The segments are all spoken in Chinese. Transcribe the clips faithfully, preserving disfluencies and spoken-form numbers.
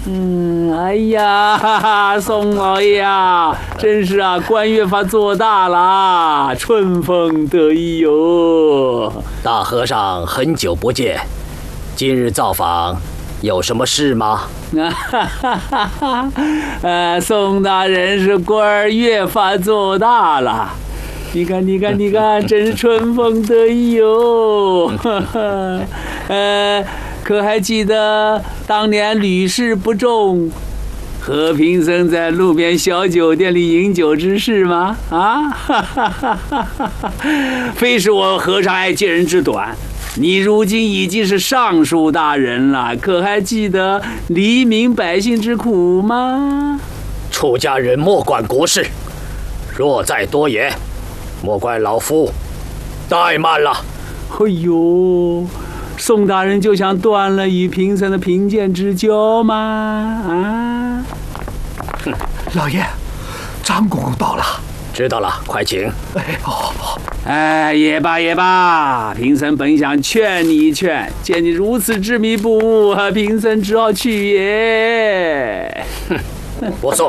嗯，哎呀，哈哈，宋老爷啊，真是啊，官越发做大了，春风得意哟。 大和尚很久不见，今日造访有什么事吗？ 啊哈哈哈哈！呃，宋大人是官儿越发做大了。你看，你看，你看，真是春风得意哟！呃，可还记得当年屡试不中，和贫僧在路边小酒店里饮酒之事吗？啊，哈哈哈哈哈！非是我和尚爱借人之短，你如今已经是尚书大人了，可还记得黎民百姓之苦吗？ 出家人莫管国事，若再多言，莫怪老夫怠慢了。 哎呦，宋大人就想断了与贫僧的贫贱之交吗？啊！ 哼，老爷，张公公到了。 知道了，快请。 哎，好好。 哎，也罢也罢，贫僧本想劝你一劝，见你如此执迷不悟，贫僧只好去也。 哼，不送。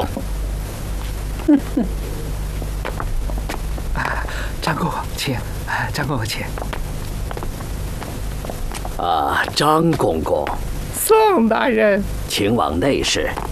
张公公，请。张公公，请。 啊，张公公。 宋大人， 请往内室。